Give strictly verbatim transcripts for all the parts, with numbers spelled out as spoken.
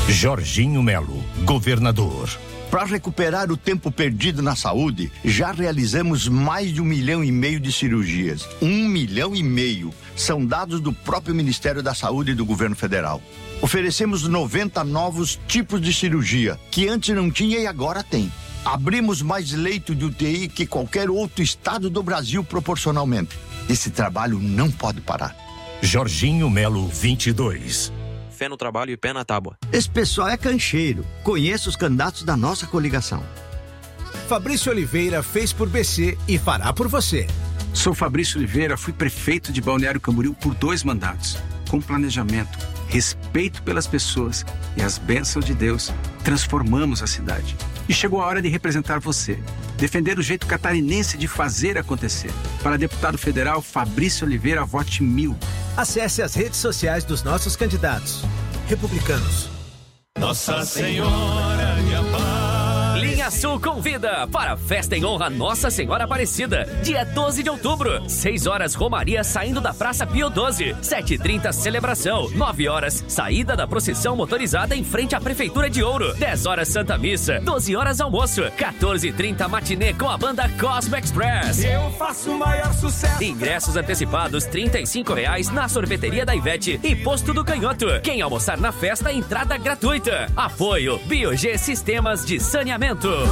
Jorginho Melo, governador. Para recuperar o tempo perdido na saúde, já realizamos mais de um milhão e meio de cirurgias. Um milhão e meio são dados do próprio Ministério da Saúde e do Governo Federal. Oferecemos noventa novos tipos de cirurgia, que antes não tinha e agora tem. Abrimos mais leito de U T I que qualquer outro estado do Brasil proporcionalmente. Esse trabalho não pode parar. Jorginho Melo, vinte e dois. Fé no trabalho e pé na tábua. Esse pessoal é cancheiro. Conheço os candidatos da nossa coligação. Fabrício Oliveira fez por B C e fará por você. Sou Fabrício Oliveira, fui prefeito de Balneário Camboriú por dois mandatos. Com planejamento, respeito pelas pessoas e as bênçãos de Deus, transformamos a cidade. E chegou a hora de representar você. Defender o jeito catarinense de fazer acontecer. Para deputado federal, Fabrício Oliveira, vote mil. Acesse as redes sociais dos nossos candidatos. Republicanos. Nossa Senhora de Paz. Linha Sul convida para a festa em honra a Nossa Senhora Aparecida, dia doze de outubro, seis horas Romaria saindo da Praça Pio doze, sete e trinta celebração, nove horas saída da procissão motorizada em frente à Prefeitura de Ouro, dez horas Santa Missa, doze horas almoço, quatorze e trinta matinê com a banda Cosmo Express. Eu faço o maior sucesso. Ingressos antecipados trinta e cinco reais na sorveteria da Ivete e Posto do Canhoto. Quem almoçar na festa, entrada gratuita. Apoio Biog Sistemas de Saneamento.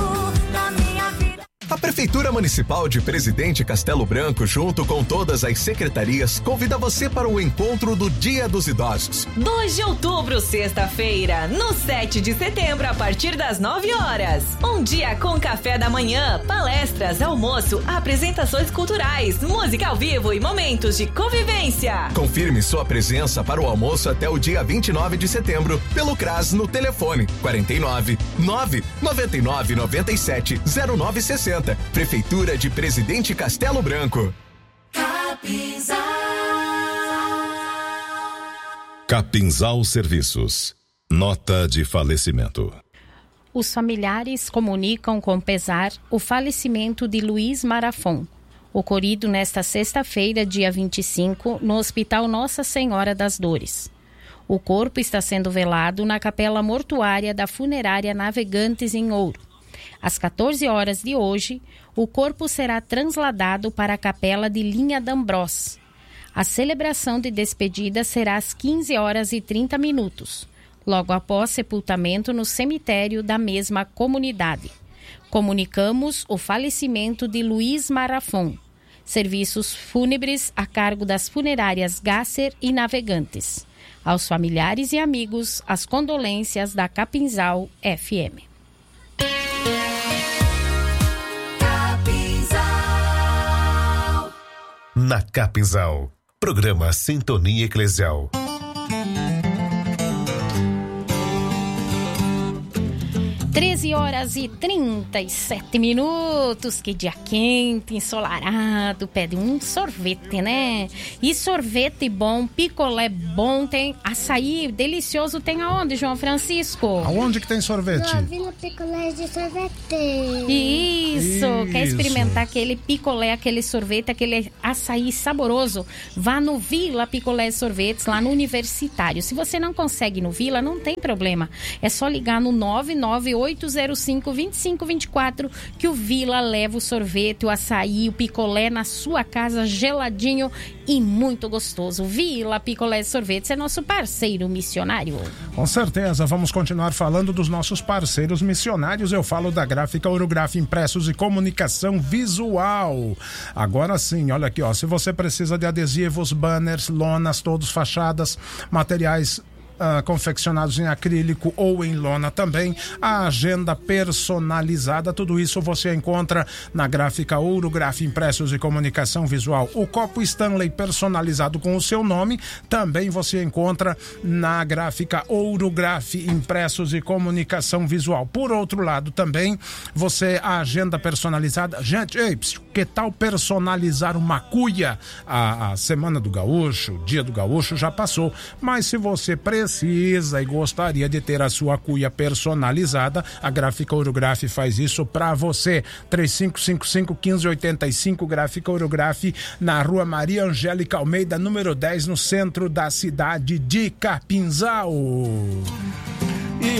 A Prefeitura Municipal de Presidente Castelo Branco, junto com todas as secretarias, convida você para o encontro do Dia dos Idosos. dois de outubro, sexta-feira, no sete de setembro, a partir das nove horas. Um dia com café da manhã, palestras, almoço, apresentações culturais, música ao vivo e momentos de convivência. Confirme sua presença para o almoço até o dia vinte e nove de setembro, pelo C R A S no telefone quarenta e nove, nove noventa e nove, noventa e sete, zero nove sessenta. Prefeitura de Presidente Castelo Branco. Capinzal. Capinzal Serviços. Nota de falecimento. Os familiares comunicam com pesar o falecimento de Luiz Marafon, ocorrido nesta sexta-feira, dia vinte e cinco, no Hospital Nossa Senhora das Dores. O corpo está sendo velado na capela mortuária da Funerária Navegantes em Ouro. Às quatorze horas de hoje, o corpo será transladado para a capela de Linha d'Ambrós. A celebração de despedida será às quinze horas e trinta minutos, logo após sepultamento no cemitério da mesma comunidade. Comunicamos o falecimento de Luiz Marafon. Serviços fúnebres a cargo das funerárias Gasser e Navegantes. Aos familiares e amigos, as condolências da Capinzal F M. Na Capinzal, programa Sintonia Eclesial. treze horas e trinta e sete minutos, que dia quente, ensolarado, pede um sorvete, né? E sorvete bom, picolé bom, tem açaí delicioso, tem aonde, João Francisco? Aonde que tem sorvete? Na Vila Picolé de Sorvete. Isso, Isso, quer experimentar aquele picolé, aquele sorvete, aquele açaí saboroso? Vá no Vila Picolé de Sorvetes, lá no Universitário. Se você não consegue no Vila, não tem problema, é só ligar no nove nove oito zero cinco, dois cinco dois quatro que o Vila leva o sorvete, o açaí, o picolé na sua casa, geladinho e muito gostoso. Vila Picolé de Sorvetes é nosso parceiro missionário. Com certeza, vamos continuar falando dos nossos parceiros missionários. Eu falo da Gráfica Urograf Impressos e Comunicação Visual. Agora sim, olha aqui, ó, se você precisa de adesivos, banners, lonas, todos fachadas, materiais Uh, confeccionados em acrílico ou em lona também, a agenda personalizada, tudo isso você encontra na Gráfica Urograf Impressos e Comunicação Visual. O copo Stanley personalizado com o seu nome também você encontra na Gráfica Urograf Impressos e Comunicação Visual. Por outro lado também, você, a agenda personalizada, gente, ei, que tal personalizar uma cuia? A, a Semana do Gaúcho, o Dia do Gaúcho já passou, mas se você precisa precisa e gostaria de ter a sua cuia personalizada, a Gráfica Urograf faz isso para você. Três cinco cinco cinco, um cinco oito cinco, Gráfica Urograf, na Rua Maria Angélica Almeida, número dez, no centro da cidade de Capinzal. E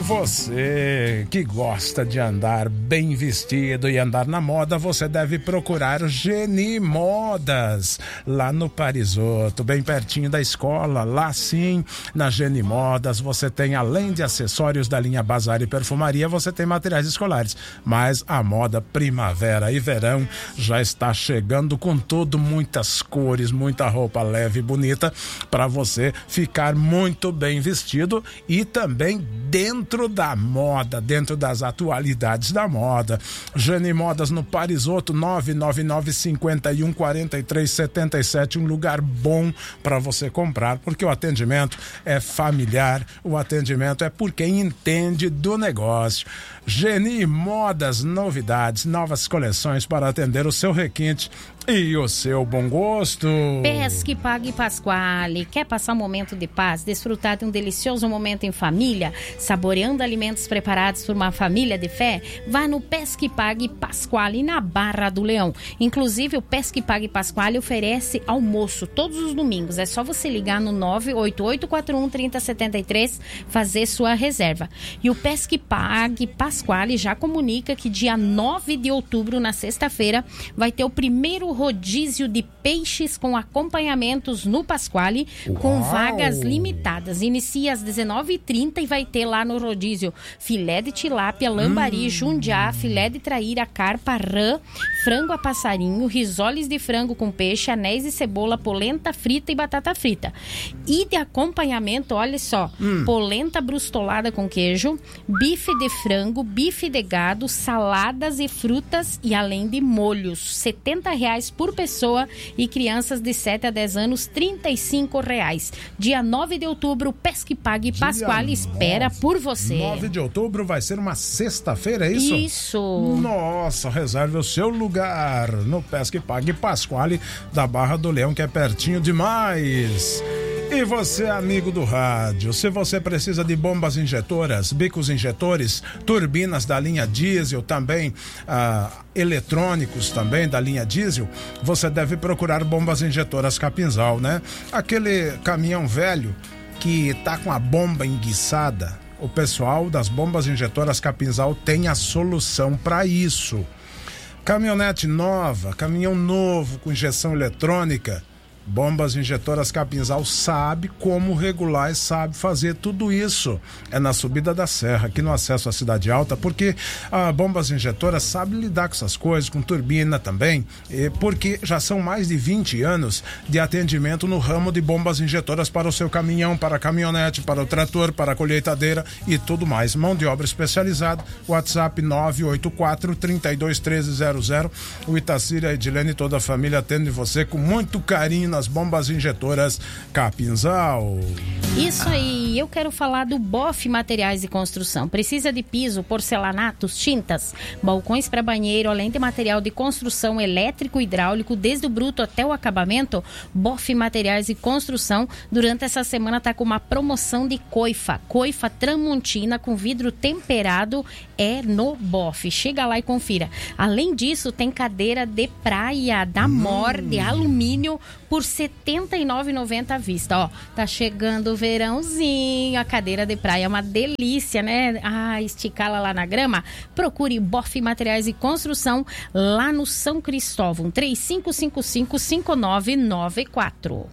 você que gosta de andar bem vestido e andar na moda, você deve procurar Geni Modas, lá no Parisoto, bem pertinho da escola. Lá sim, na Geni Modas, você tem, além de acessórios da linha Bazar e Perfumaria, você tem materiais escolares. Mas a moda primavera e verão já está chegando com tudo, muitas cores, muita roupa leve e bonita para você ficar muito bem vestido e também dentro Dentro da moda, dentro das atualidades da moda. Geni Modas no Parisoto, nove nove nove, cinco um, quatro três sete sete, um lugar bom para você comprar, porque o atendimento é familiar, o atendimento é por quem entende do negócio. Geni Modas, novidades, novas coleções para atender o seu requinte e o seu bom gosto. Pesque Pague Pasquale. Quer passar um momento de paz, desfrutar de um delicioso momento em família, saboreando alimentos preparados por uma família de fé? Vá no Pesque Pague Pasquale, na Barra do Leão. Inclusive, o Pesque Pague Pasquale oferece almoço todos os domingos. É só você ligar no nove oito oito quatro um, três zero sete três, fazer sua reserva. E o Pesque Pague Pasquale já comunica que dia nove de outubro, na sexta-feira, vai ter o primeiro rodízio de peixes com acompanhamentos no Pasquale. Uau. Com vagas limitadas. Inicia às dezenove e trinta e vai ter lá no rodízio filé de tilápia, lambari, hum. jundiá, filé de traíra, carpa, rã, frango a passarinho, risoles de frango com peixe, anéis de cebola, polenta frita e batata frita. E de acompanhamento, olha só, hum. polenta brustolada com queijo, bife de frango, bife de gado, saladas e frutas e além de molhos. setenta reais por pessoa e crianças de sete a dez anos, trinta e cinco reais. Dia nove de outubro, Pesque Pague Pasquale espera por você. nove de outubro vai ser uma sexta-feira, é isso? Isso. Nossa, reserve o seu lugar no Pesque Pague Pasquale da Barra do Leão, que é pertinho demais. E você, amigo do rádio, se você precisa de bombas injetoras, bicos injetores, turbinas da linha diesel, também ah, eletrônicos também da linha diesel, você deve procurar Bombas Injetoras Capinzal, né? Aquele caminhão velho que tá com a bomba enguiçada, o pessoal das Bombas Injetoras Capinzal tem a solução para isso. Caminhonete nova, caminhão novo com injeção eletrônica, Bombas Injetoras Capinzal sabe como regular e sabe fazer tudo isso. É na subida da serra, aqui no acesso à Cidade Alta, porque a Bombas Injetoras sabe lidar com essas coisas, com turbina também, e porque já são mais de vinte anos de atendimento no ramo de bombas injetoras para o seu caminhão, para a caminhonete, para o trator, para a colheitadeira e tudo mais. Mão de obra especializada, WhatsApp nove oito quatro, três dois um três zero zero. O Itacília, a Edilene e toda a família atendem você com muito carinho nas Bombas Injetoras Capinzal. Isso aí, eu quero falar do Boff Materiais de Construção. Precisa de piso, porcelanatos, tintas, balcões para banheiro, além de material de construção elétrico e hidráulico, desde o bruto até o acabamento? Boff Materiais de Construção, durante essa semana está com uma promoção de coifa, coifa Tramontina com vidro temperado, é no Boff. Chega lá e confira. Além disso, tem cadeira de praia da Mor, hum. de alumínio, por setenta e nove reais e noventa centavos à vista. Ó, tá chegando o verãozinho, a cadeira de praia é uma delícia, né? Ah, esticá-la lá na grama. Procure Boff Materiais e Construção lá no São Cristóvão, três cinco cinco cinco, cinco nove nove quatro.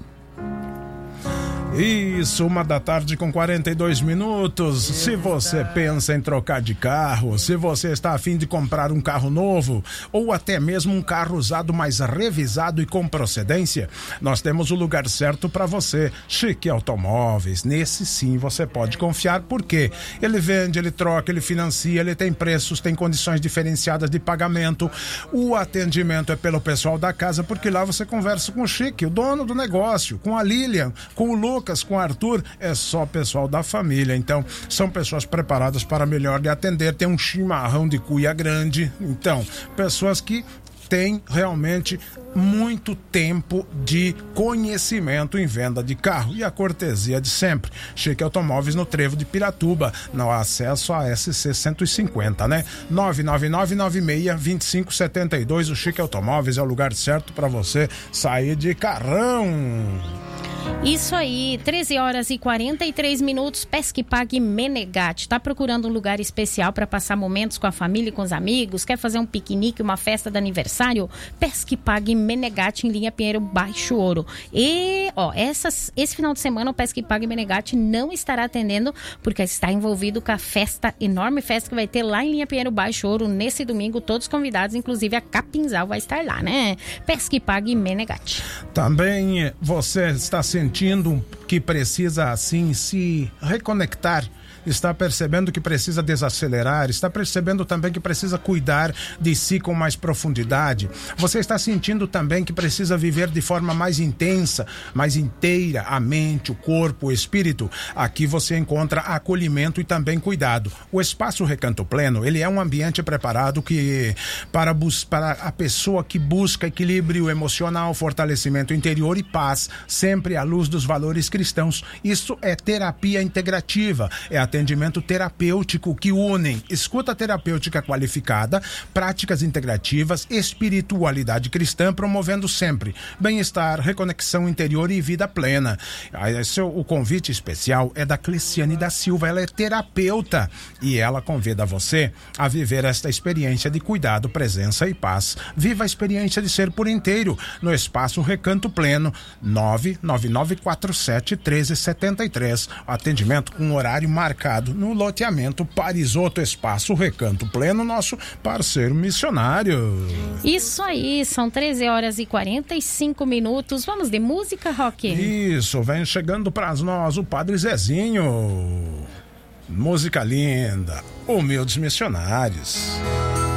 Isso, uma da tarde com quarenta e dois minutos. Se você pensa em trocar de carro, se você está a fim de comprar um carro novo ou até mesmo um carro usado mais revisado e com procedência, nós temos o lugar certo para você. Chique Automóveis. Nesse sim você pode confiar, porque ele vende, ele troca, ele financia, ele tem preços, tem condições diferenciadas de pagamento. O atendimento é pelo pessoal da casa, porque lá você conversa com o Chique, o dono do negócio, com a Lilian, com o Lucas, com o Arthur, é só pessoal da família. Então, são pessoas preparadas para melhor lhe atender. Tem um chimarrão de cuia grande. Então, pessoas que têm realmente muito tempo de conhecimento em venda de carro e a cortesia de sempre. Chique Automóveis no Trevo de Piratuba, no acesso a S C cento e cinquenta, né? nove nove nove, nove seis, dois cinco sete dois. O Chique Automóveis é o lugar certo para você sair de carrão. Isso aí, treze horas e quarenta e três minutos, Pesque Pague Menegatti. Tá procurando um lugar especial para passar momentos com a família e com os amigos? Quer fazer um piquenique, uma festa de aniversário? Pesque Pague Menegatti em Linha Pinheiro Baixo Ouro. E, ó, essas, esse final de semana o Pesque Pague Menegatti não estará atendendo porque está envolvido com a festa, enorme festa que vai ter lá em Linha Pinheiro Baixo Ouro nesse domingo. Todos convidados, inclusive a Capinzal vai estar lá, né? Pesque Pague Menegatti. Também você está sentindo que precisa assim se reconectar, está percebendo que precisa desacelerar, está percebendo também que precisa cuidar de si com mais profundidade. Você está sentindo também que precisa viver de forma mais intensa, mais inteira, a mente, o corpo, o espírito. Aqui você encontra acolhimento e também cuidado. O Espaço Recanto Pleno, ele é um ambiente preparado que para, bus- para a pessoa que busca equilíbrio emocional, fortalecimento interior e paz, sempre à luz dos valores cristãos. Isso é terapia integrativa, é atendimento terapêutico que unem escuta terapêutica qualificada, práticas integrativas, espiritualidade cristã, promovendo sempre bem-estar, reconexão interior e vida plena. Esse, o convite especial é da Cleciane da Silva, ela é terapeuta e ela convida você a viver esta experiência de cuidado, presença e paz. Viva a experiência de ser por inteiro no Espaço Recanto Pleno, nove nove nove quatro sete um três sete três, atendimento com horário marcado no loteamento Parisoto, Espaço Recanto Pleno, nosso parceiro missionário. Isso aí, são treze horas e quarenta e cinco minutos. Vamos de música, Roque? Isso, vem chegando para nós o Padre Zezinho. Música linda, Humildes Missionários.